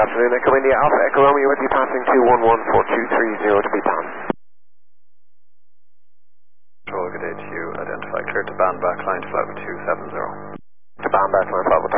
afternoon. Echo India Alpha Echo Romeo with you passing 2114230 to be bound. Control, good day to you. Identify clear to band back line to flight with 270. To bound back line, flight with